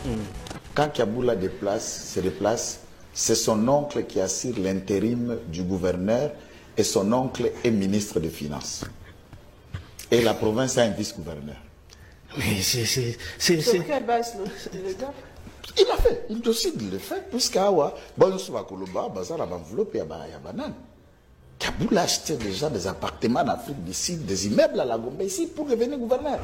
Quand Kaboula se déplace, c'est son oncle qui assure l'intérim du gouverneur et son oncle est ministre des Finances. Et la province a un vice-gouverneur. Mais c'est... Sur quelle base le gars? Il a fait, il décide de le faire, puisqu'Awa, bon, on va Koloba, Bazar, enveloppe, il y a banane. Kaboula achetait déjà des appartements en Afrique du Sud, des immeubles à la Gombe ici pour devenir gouverneur.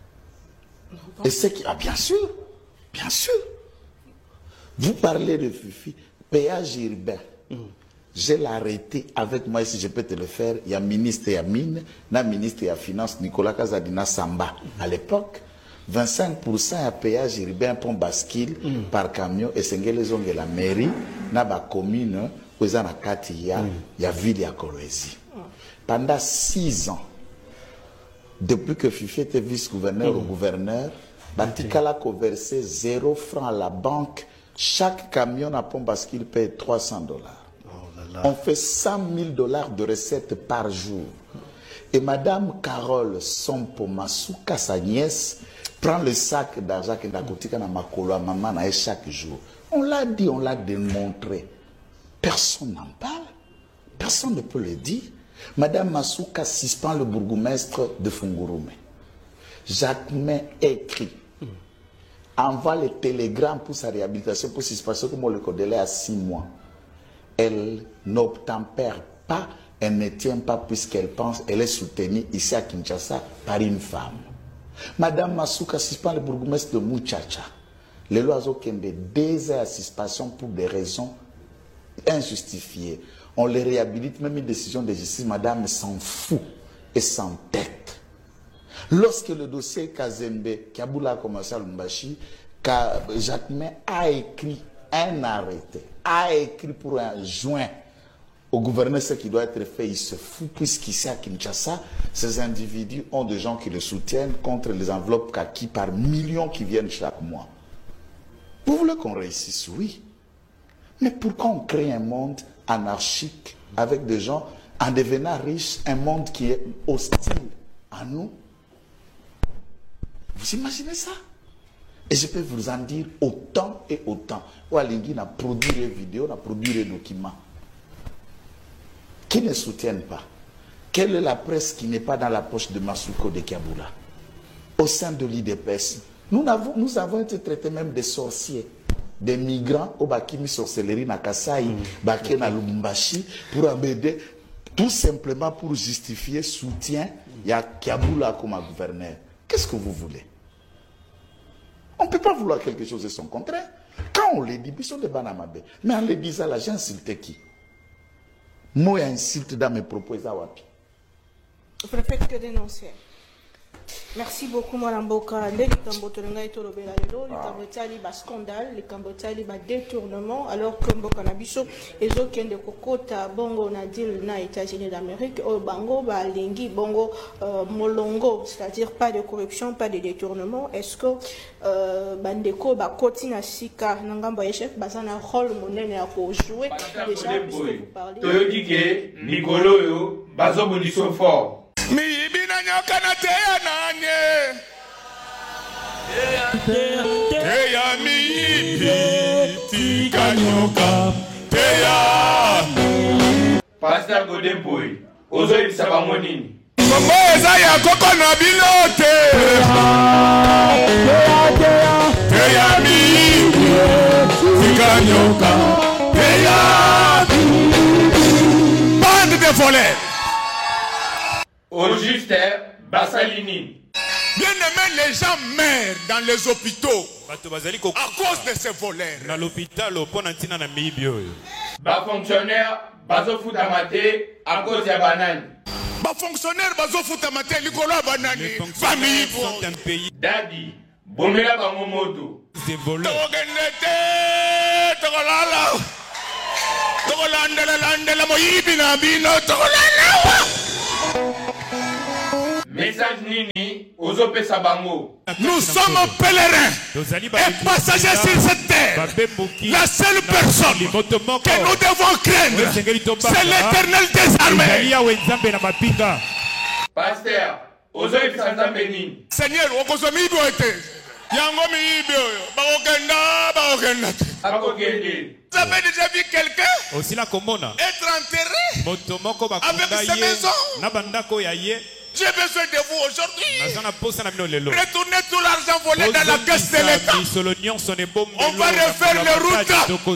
Et c'est qui. Ah, bien sûr, bien sûr. Vous parlez de Fifi, péage urbain. Je l'ai arrêté avec moi, si je peux te le faire. Il y a ministre et mine, il ministre et finance, Nicolas Kazadina Samba. À l'époque, 25% à péage urbain pour bascule par camion et c'est que la mairie n'a pas commune où il y a ville à Kolwezi. Pendant 6 ans, depuis que Fifi était vice-gouverneur au gouverneur, Batikala a versé 0 francs à la banque. Chaque camion à pont bascule paye $300. On fait $100 000 de recettes par jour. Et Madame Carole Sompo-Masuka, sa nièce, prend le sac d'argent que Nakotika na makolo à maman chaque jour. On l'a dit, on l'a démontré. Personne n'en parle. Personne ne peut le dire. Madame Masuka suspend le bourgmestre de Fungurume. Jacquemin écrit, envoie le télégramme pour sa réhabilitation, pour suspension, comme on le connaît à 6 mois. Elle n'obtempère pas, elle ne tient pas puisqu'elle pense, elle est soutenue ici à Kinshasa par une femme. Madame Masuka suspend le bourgmestre de Muchacha. Les lois ont 2 heures à suspension pour des raisons injustifiées. On les réhabilite, même une décision de justice, madame s'en fout et s'entête. Lorsque le dossier Kazembe, Kaboula a commencé à Lumbashi, Jacquemin a écrit un arrêté, a écrit pour un joint au gouverneur ce qui doit être fait, il se fout, puisqu'ici à Kinshasa, ces individus ont des gens qui le soutiennent contre les enveloppes kaki par millions qui viennent chaque mois. Vous voulez qu'on réussisse? Oui. Mais pourquoi on crée un monde anarchique avec des gens en devenant riches, un monde qui est hostile à nous? Vous imaginez ça? Et je peux vous en dire autant et autant. Oualingi a produit des vidéos, a produit des documents qui ne soutiennent pas. Quelle est la presse qui n'est pas dans la poche de Masuko de Kaboula? Au sein de l'IDPS, nous avons été traités même des sorciers, des migrants au Bakimi sorcellerie na Kasai, Baké na Lubumbashi, pour embêter, tout simplement pour justifier soutien, il y a Kaboula comme gouverneur. Qu'est-ce que vous voulez? On ne peut pas vouloir quelque chose de son contraire. Quand on les dit, ils sont des banamabe. Mais en les disant, là, j'ai insulté qui? Moi, insulte dans mes propos, Zawapi. Vous ne faites que dénoncer. Merci beaucoup, Mme Boka. Les Cambotolanga et Tolobela, les Cambotali, bas scandale, les Cambotali, bas détournement, alors que Mboka Nabiso, et aucun de Kokota, Bongo, Nadil, na États-Unis d'Amérique, au Bango, Lingi, Bongo, Molongo, c'est-à-dire pas de corruption, pas de détournement. Est-ce que Bandeko, Kotina Sika, Nangamba Chef, Bazana, rôle monnaie à jouer déjà, puisque vous parlez. Toyodike, Nicolo, Bazo Boniso fort. Mi ibina nyoka na teya nanye teya mi ibi tika nyoka teya Pasteur Godemboy, ozo ibisa bango nini? Kombo eza ya koko na bino te teya mi ibi tika nyoka teya bande de voleurs. Au juste, Bassalini. Bien aimé, les gens meurent dans les hôpitaux à cause de ces voleurs. Dans l'hôpital, Bas fonctionnaire, bazo foutamate à cause de banane. Bas fonctionnaire, bazo foutamate likolo banane. Famille sont un pays. Daddy, bomela bangomoto. C'est voleur. Togolala. Togolandela moyibi na bino togolala. Message Nini, Ozope Sabango. Nous sommes pèlerins et passagers sur cette terre. La seule personne que nous devons craindre, c'est l'Éternel des armées. Pasteur, Ozope Sanzambeni. Seigneur, Okozomi doit être. Yango miibi oyo. Bakokenda. Vous avez déjà vu quelqu'un être enterré avec sa maison? J'ai besoin de vous aujourd'hui. Retournez tout l'argent volé dans la caisse de l'État. On va refaire les routes.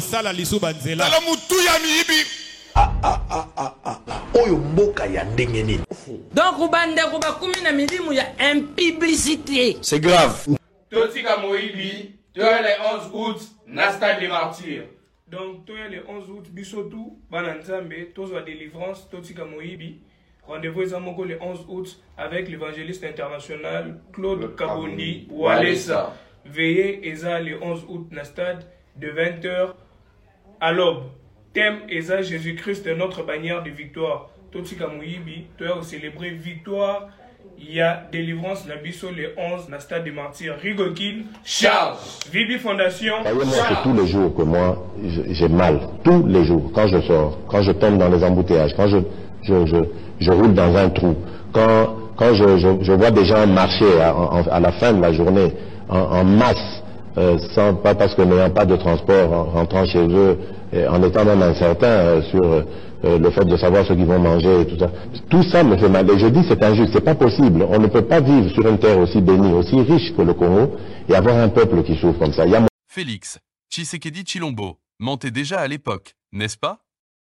Donc, il y a une publicité. C'est grave. Totika Moïbi, tu as le 11 août, Nasta des martyrs. Donc, tu as le 11 août, Bissotou, Bananzambe, Tozo délivrance, Totika Moïbi. Rendez-vous le 11 août avec l'évangéliste international Claude Kabondi Walesa. Veillez Eza le 11 août na stade de 20h à l'aube. Thème Eza Jésus-Christ notre bannière de victoire. Totika Moïbi, tu as célébré victoire. Il y a délivrance na biso le 11 na stade des martyrs. Rigokin Charles. Vibi Fondation. C'est tous les jours que moi j'ai mal. Tous les jours. Quand je sors, quand je tombe dans les embouteillages, quand je roule dans un trou. Quand je vois des gens marcher à la fin de la journée en masse, pas parce que n'ayant pas de transport, en rentrant chez eux, en étant même incertain sur le fait de savoir ce qu'ils vont manger et tout ça. Tout ça me fait mal. Et je dis c'est injuste, c'est pas possible. On ne peut pas vivre sur une terre aussi bénie, aussi riche que le Congo et avoir un peuple qui souffre comme ça. Félix Tshisekedi Tshilombo mentait déjà à l'époque, n'est-ce pas?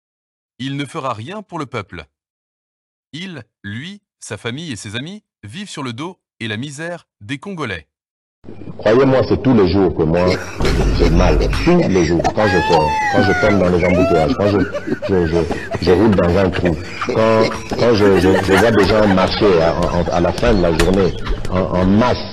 Il ne fera rien pour le peuple. Il, lui, sa famille et ses amis vivent sur le dos et la misère des Congolais. Croyez-moi, c'est tous les jours que moi j'ai mal. Tous les jours. Quand je sors, quand je tombe dans les embouteillages, quand je roule dans un trou, quand je vois des gens marcher à la fin de la journée en masse,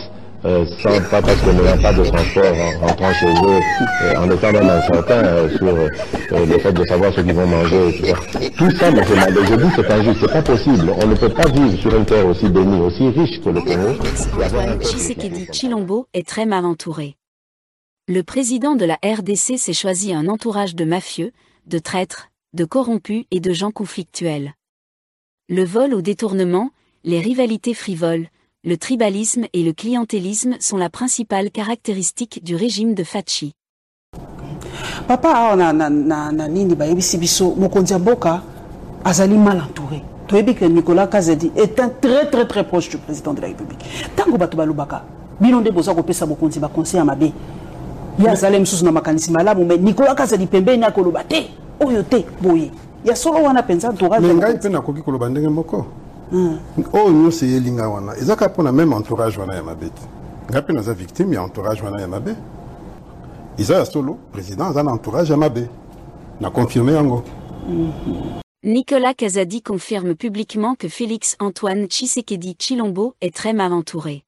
pas parce que n'ayant pas de transport, en rentrant chez eux, en étant même incertain sur le fait de savoir ce qu'ils vont manger et tout ça. Tout ça me fait mal. Et je dis c'est injuste, c'est pas possible. On ne peut pas vivre sur une terre aussi bénie, aussi riche que le Congo. Tshisekedi Tshilombo est très mal entouré. Le président de la RDC s'est choisi un entourage de mafieux, de traîtres, de corrompus et de gens conflictuels. Le vol au détournement, les rivalités frivoles, le tribalisme et le clientélisme sont la principale caractéristique du régime de Fachi. Papa na nini bayebisi biso mokonzi mboka azali mal entouré. Toyebi que Nicolas Kazadi est un très proche du président de la République. Tango bato balobaka bino nde boza kopesa mokonzi ba conseil mabe. Ya zalem susu na makanisi malamu mais Nicolas Kazadi pembeni akoloba te oyo te boye. Ya solo wana penza entourage. Ngai pe na koki koloba ndenge moko. Oh nous c'est yelinga wana. Ezaka pona même entourage wana ya mabe. Ngai pe na za victime ya entourage wana ya mabe. Isa solo président a un entourage à mabe. Na confirmé yango. Nicolas Kazadi confirme publiquement que Félix Antoine Tshisekedi Tshilombo est très mal entouré.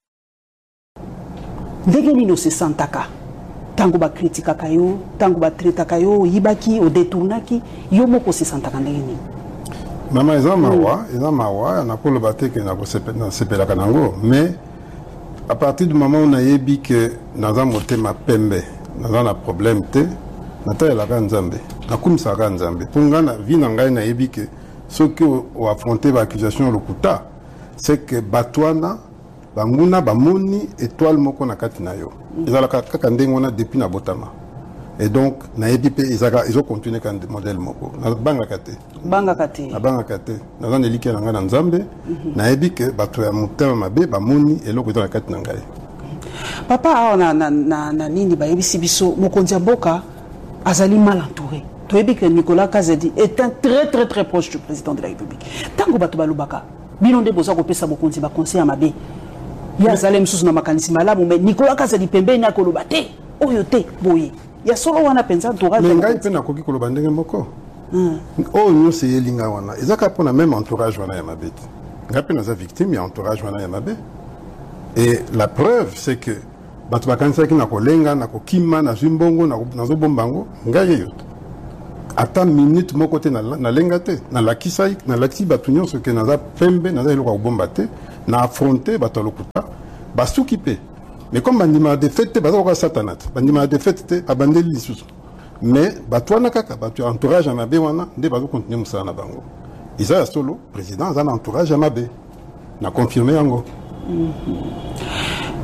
Ndenge no se santaka. Tango ba kritika kayo, tango ba treta kayo, yibaki o détournaki, yo moko se santaka ndenge ni. Mama eza mawa, na kolo bate ke na ko sepela kanango, mais à partir du moment où on a yebi que naza motema pembe, naza na problème te, nata la Nzambe, na kumisa Nzambe. Pour ngana vi na ngai na yebi que ceux qui ont affronté l'accusation lokuta, c'est que batwana banguna bamoni étoile moko na kati na yo. Ezala kaka ndenge wana depuis na botama. Et donc na yebi pe ils ont continué kan modèle moko. Na banga kate. Banga kate. Na banga kate. Na zana elike na ngana Nzambe, na yebi que bato ya motema mabe bamoni eloko ezala kati na ngai. Papa na nini bayebisi biso mokonzi mboka azali mal entouré. Toyebi que Nicolas Kazadi est un très proche du président de la République. Tango bato balobaka bino nde boza kopesa mokonzi ba conseil mabe. Ya zalem susu na makanisi malamu mais Nicolas Kazadi pembeni akoloba te oyo te boye. Ya solo wana penza entourage. Mais ngai pe na koki koloba ndenge moko. Oh nous c'est yelinga wana. Ezaka pona même entourage wana ya mabe. Ngai pe na za victime ya entourage wana ya mabe. Et la preuve c'est que bato bakanisa ki na kolenga na kokima na zimbongo na zo bombango ngai yo. Ata minute moko te na lenga te na lakisai na lakisi bato nyonso ke na za pembe na za eloko ko bomba te na affronter bato lokuta basuki pe. Mais comme bandima de fête baza ko satanat bandima de fête te abandeli lisusu. Mais bato wana kaka bato entourage à mabe wana nde bazo continuer musala na bango. Isa solo président za na entourage à mabe. Na confirmer yango.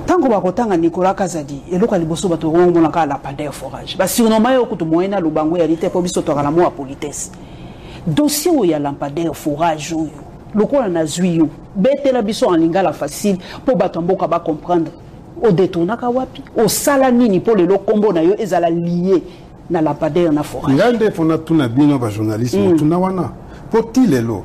Tant qu'on va kotanga Nicolas Kazadi et loka liboso bato ngona ka lampadaire forage ba surnommer yo kutu moyena lubango ya lite po biso to kala mo politesse dossier où ya lampadaire forage yo lokola na zui yo betela biso en lingala facile po bato mboka ba comprendre au détournaka wapi au sala nini po le kombo na yo ezala lié na lampadaire na forage ngande fona tuna bino ba journalisme tuna wana poti lelo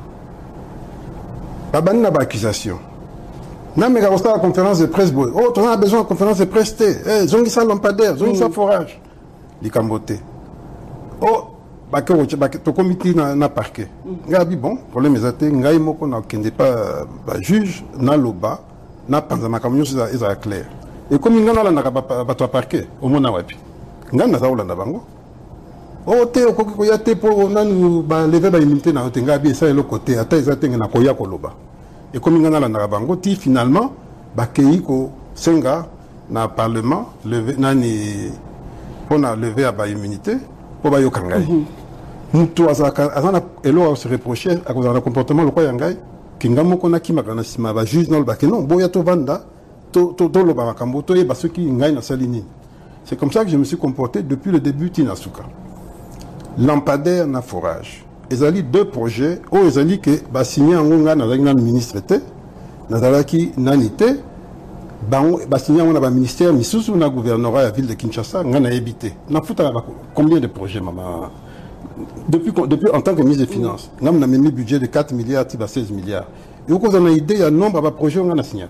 babani na ba accusation na mais quand la conférence de presse oh on a besoin de conférence de presse eh zongi sa lampadaire zongi sa forage li kambote oh to comité na parquet ngabi bon problème ezate ngai moko na kende pas ba juge na loba na panza makamyo za clair et comme ngana la na ba to parquet au mona wapi ngana za ulanda bango oh te ko ya te po nanu ba lever ba immunité na te ngabi ça le côté ata ezate na koya ko loba et comme ngana la na bango ti finalement ba kei ko senga na parlement lever nani pona lever ba immunité pour ba yo kangai mutu azana elo a se reprocher à cause de comportement le quoi yangai kingamo kona kimaka na sima ba juge na ba que non boya to vanda to lo ba makambo to yeba ceux qui ngai na salini. C'est comme ça que je me suis comporté depuis le début Tinasuka. Lampadaire na forage. Ezali deux projets o ezali que ba signé ngonga na la ministre té na zalaki nanité ba signé on a ba ministère misusu na gouvernorat la ville de Kinshasa ngana habité. Na futa combien de projets maman depuis en tant que ministre des Finances, nous avons mis un budget de 4 milliards à 16 milliards. Et vous avez une idée, il y a un nombre de projets qu'on a signé.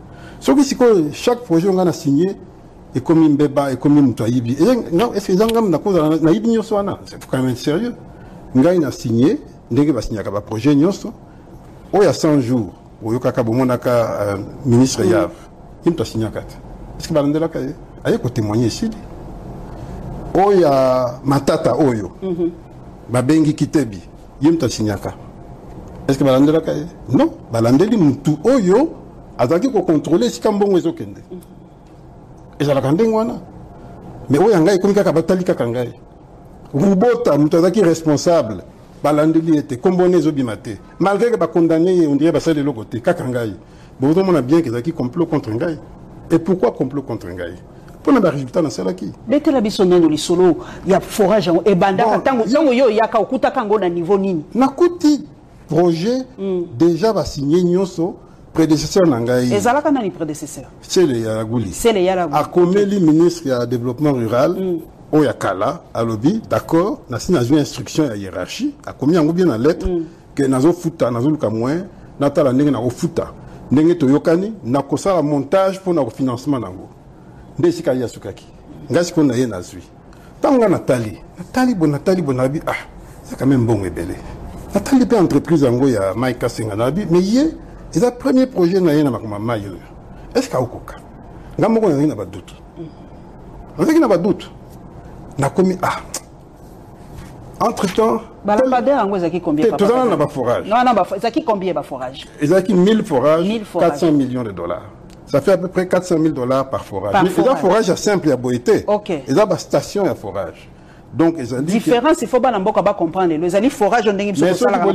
Chaque projet qu'on a signé est comme un bébé, est comme un moutoyibi. Est-ce que vous avez une idée? C'est quand même sérieux. Nous avons signé, nous avons signé un projet. Il y a 100 jours, il y a un ministre Yav. Il a signé 4. Est-ce que vous avez un témoigner ici? Il y a Matata Oyo. Babengi Kitebi, yemta signaka. Est-ce que balandela kaye? Non, balandeli mutu oyo azaki ko contrôler si kambongo ezokende. Ezala kandengwana. Mais oyo ngai komika ka batali ka kangai. Rubota mutu azaki responsable. Balandeli était combonné ezobimate. Malgré que ba condamné on dirait ba sale lokote ka kangai. Bon on a bien que ezaki complot contre ngai. Et pourquoi complot contre ngai? Pour le résultat dans celle qui. Bête la bisonne dans le solo, il y a forage et banda tango yo yaka okuta kango na niveau nini. Na kuti projet déjà va signer nyoso prédécesseur nangai. Ezalaka nani prédécesseur? C'est le Yaraguli. C'est le Yaraguli. A Komeli ministre ya développement rural o yakala a lobby d'accord na signé une instruction ya hiérarchie a commis en bien en lettre que nazo futa nazo luka moins na tala ndenge na futa ndenge to yokani na kosala montage pour na financement nango. Ndesika ya sukaki ngasi ko na ye na zui tanga Nathalie bonabi ah c'est quand même bon ebele Nathalie pe entreprise ngo ya Maika Senga nabi mais ye c'est le premier projet na ye na makoma mayo est-ce ka okoka ngamo ko na ba doute na ba doute na komi ah entre temps balapadaire ngo zaki combien papa tout ça na ba forage non ba zaki combien ba forage ezaki 1000 forages 400 millions de dollars. Ça fait à peu près 400 000 $ par forage. Mais il y a un forage simple à Boïté. Il y a une station à forage. Donc, ils ont dit. Différence, il faut pas comprendre. Les alliés forage, on a une station à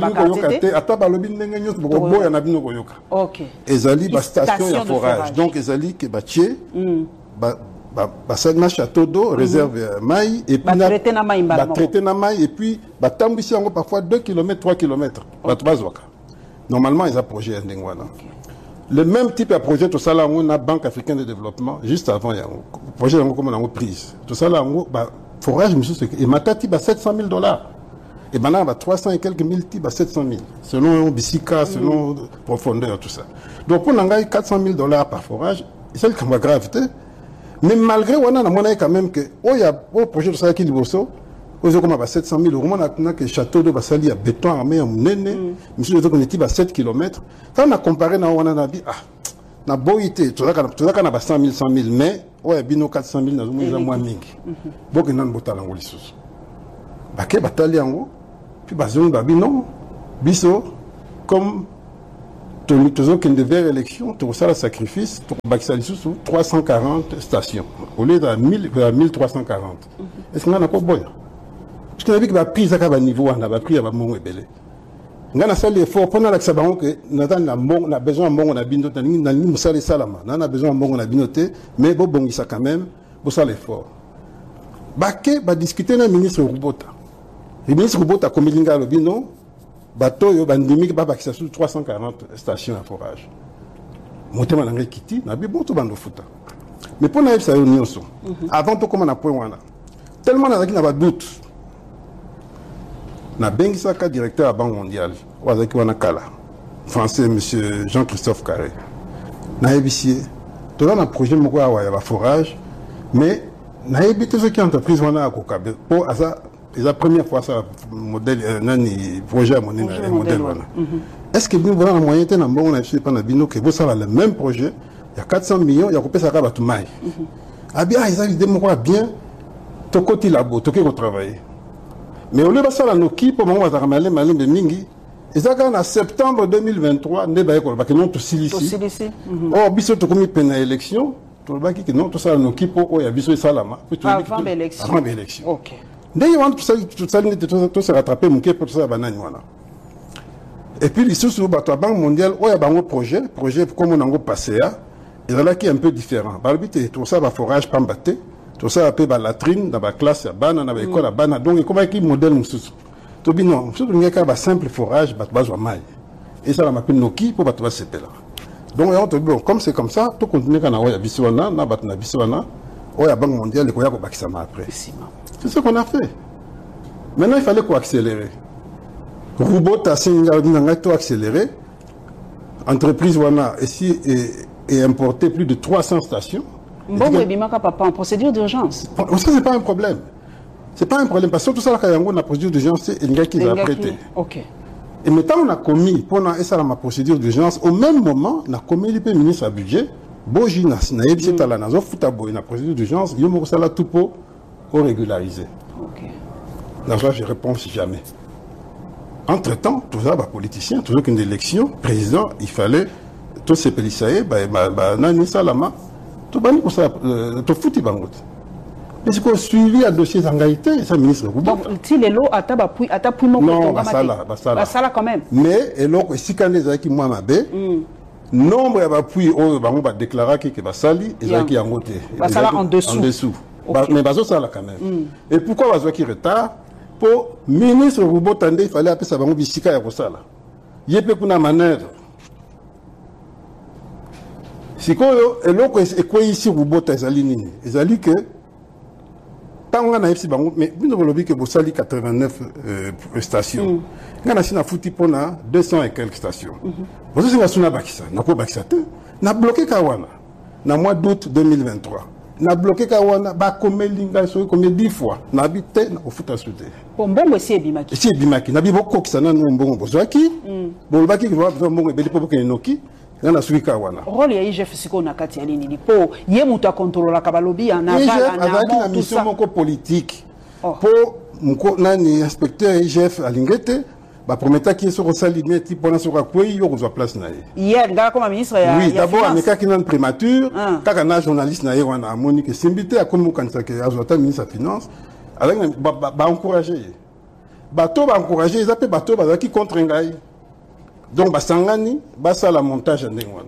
Ok. Ils ont dit une station à forage. Donc, ils ont dit que Batié, Bassadna château d'eau, réserve maï, et puis traité na maï, et puis Tambissi parfois 2 km, 3 km. Normalement, ils ont un projet à Ndengwana. Le même type de projet, tout ça là, on a Banque africaine de développement, juste avant, il y a un projet comme on a prise. Tout ça là, forage, et Matati, 700 000 $. Et maintenant, 300 et quelques mille types, 700 000. Selon Bissika, selon profondeur, tout ça. Donc, on a 400 000 $ par forage, c'est le cas gravité. Mais malgré, on a quand même que, il y a un projet de ça qui est beau. Aux comme à 700 000 €, on a que château de Bassali à béton armé à Mounéné, monsieur on était à 7 km. Quand on a comparé, on a dit, ah, na boité, tout ça qu'on a 100 000, 100 000, mais, ouais, bino 400 000, nous avons moins mingi. Bon, que nous avons botal en Golissus. Baké, batali en haut, puis bazon, babino, biso, comme, tout ça qu'on devait élection, tout ça, le sacrifice, pour Baksali sous 340 stations, au lieu de 1340. Est-ce qu'on a quoi bon? Parce que la prise à niveau, on a pris à mon ébélé. ngana sali effort pendant la sabango que na besoin mbongo na bino na ni musali salama na besoin mbongo na bino te mais bo bongisa quand même bo sala effort bake ba discuter na ministre Rubota le ministre Rubota comme linga lo bino bato yo bandimi ba bakisa sur 340 stations à forage motema na ngai kiti na bi bon to bando futa mais pour na ça yo nyonso avant to comme na point wana tellement na zaki na ba doute na bengisaka directeur à Banque mondiale wazaki wana kala français monsieur Jean-Christophe Carré na ebisie to na projet moko ya ba forage mais na ebité ce qui entreprise wana akokabe pour asa la première fois ça modèle nani projet à monnaie modèle wana est-ce que vous avez un moyen de bon na pas na bino que vous ça le même projet il y a 400 millions il y a coupé ça ka ba tumai ah bien ils ont idée moko bien to côté labo to ke travailler mais au lieu de ça, la Noki, pour moi, on va ramener Malim de Mingi. Et ça, en septembre 2023, on est d'accord, parce que non, tout ici. Oh, biso to comme peine élection, tout le baki que non, tout ça, la Noki, pour oh, y a biso et salama. Avant l'élection. Avant l'élection. Ok. D'ailleurs, tout ça, se rattraper, mon pour tout ça, banane, voilà. Et puis, les sous bateau Banque mondiale, oh, y a un projet, comme on a passé, et là, qui est un peu différent. Balbite, tout ça, va forage, pas battre. Tout ça appelle la latrine dans la classe à bana dans l'école à bana donc comment qui modèle mususu to bino surtout il y a simple forage bat bazwa mai et ça la m'appelle Noki pour batwa c'est là donc on te bon comme c'est comme ça tout continuer kana oya biswana na batna biswana oya Banque mondiale ko ya ko bakisa ma après c'est ce qu'on a fait maintenant il fallait quoi accélérer Rubota singa dinanga to accélérer entreprise wana ici et importer plus de 300 stations. Bon, oui, papa, en procédure d'urgence. Ça, c'est pas un problème. C'est pas un problème. Parce que tout ça, quand on a la procédure d'urgence, c'est un gars qui va prêter. Ok. Et maintenant, on a commis, pendant ma procédure d'urgence, au même moment, on a commis le ministre à budget, Boji Nasnaïb, c'est à la Nazo, Foutabo, une procédure d'urgence, il y a tout pour régulariser. Ok. Dans ça, je réponds jamais. Entre-temps, tout ça, politicien, toujours qu'une élection, président, il fallait, tous ces pélissaïs, Nani Salama, tout bani pour ça tout fouti bangot mais c'est qu'on suivi à dossier zangaïté ça ministre donc si les lots à tapui non basala quand même mais et l'autre si quand les qui moi mabé nombre ya appui au bango ba déclarer que basali et ça qui en côté basala en dessous mais bazo ça là quand même et pourquoi bazo qui retard pour ministre Rubota il fallait appeler ça bango bisika ya kosala yepe kuna manœuvre. Si et l'autre est quoi ici Rubota ezali nini ezali que tant on a ici bango mais nous avons que bosali 89 stations ngana sina futi pona 200 et quelques stations bozo singa suna bakisa na ko bakisa te na bloqué kawana na mois d'août 2023 na bloqué kawana ba komelinga so comme 10 fois na habité na ofuta soute mbongo si ebimaki na biboko kisana no mbongo bozwaki bon baki ko mbongo ebeli popo ke noki. Rôle ya IGF siko na kati ya nini po ye mutu a contrôler ka balobi na vala na mission moko politique po mko nani inspecteur IGF alingete ba prometa ki so rosali meti pona so ka kwei yo kozwa place na ye hier ngala comme ministre ya oui d'abord ameka ki nan prémature kaka na journaliste na ye wana amoni que simbité a comme kanisa ke azota ministre ya finance avec ba encourager bato ba encourager ils appellent bato ba ki contre ngai. Donc, Basangani, basa la montage en Dengwan.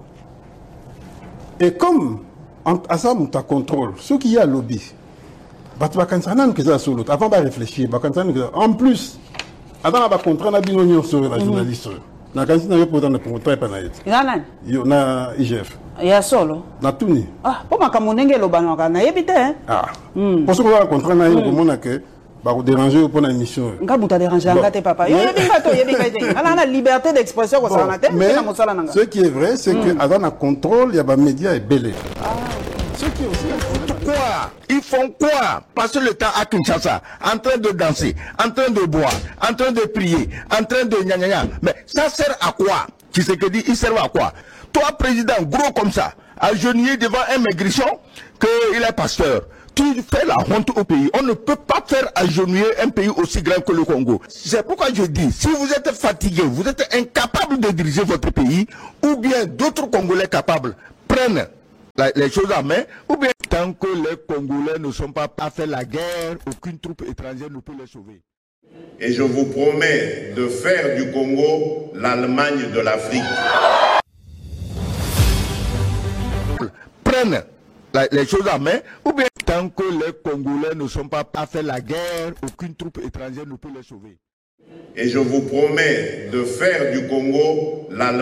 Et comme, à ça, on t'a contrôle, ceux qui y a lobby, Batbakansanan qui est sur l'autre, avant de réfléchir, en plus, avant de contrat, on a bien union sur la journaliste. Na kansi na yopo dans le contrat panaït. Nana. Na IGF. Ya solo. Na tuni. Ah, pour ma kamonenge lo banwa na yebite hein. Ah. Pour ce qu'on a contrat na yo komona que ba déranger pour une émission. Nga buta déranger ngate papa. Yebinga ala na liberté d'expression ko ça na te na mosala nanga. Ce qui est vrai c'est que avant la contrôle, il y a ba médias et belé. Ce qui est aussi quoi? Ils font quoi? Passer le temps à Kinshasa, en train de danser, en train de boire, en train de prier, en train de gna gna gna. Mais ça sert à quoi? Qui c'est que dit, il sert à quoi? Toi, président, gros comme ça, agenouillé devant un maigrichon, qu'il est pasteur. Tu fais la honte au pays. On ne peut pas faire agenouiller un pays aussi grand que le Congo. C'est pourquoi je dis, si vous êtes fatigué, vous êtes incapable de diriger votre pays, ou bien d'autres Congolais capables prennent les choses en main, ou bien tant que les Congolais ne sont pas à faire la guerre, aucune troupe étrangère ne peut les sauver. Et je vous promets de faire du Congo l'Allemagne de l'Afrique. Prennent les choses en main, ou bien tant que les Congolais ne sont pas à faire la guerre, aucune troupe étrangère ne peut les sauver. Et je vous promets de faire du Congo l'Allemagne.